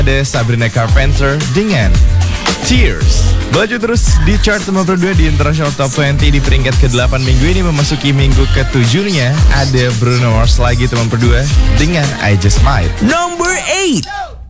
Ada Sabrina Carpenter dengan Tears. Melaju terus di chart nomor 2 di International Top 20 di peringkat ke-8 minggu ini memasuki minggu ke-7-nya. Ada Bruno Mars lagi teman berdua dengan I Just Might. Number 8.